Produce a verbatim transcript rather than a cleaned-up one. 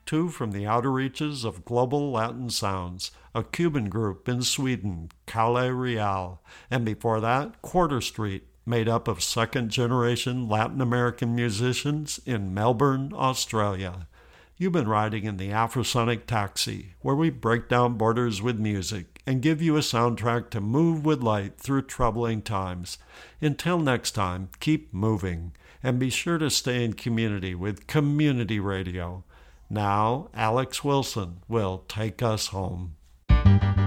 two from the outer reaches of global Latin sounds, a Cuban group in Sweden, Calle Real, and before that, Quarter Street, made up of second-generation Latin American musicians in Melbourne, Australia. You've been riding in the Afrosonic Taxi, where we break down borders with music and give you a soundtrack to move with light through troubling times. Until next time, keep moving, and be sure to stay in community with Community Radio. Now, Alex Wilson will take us home.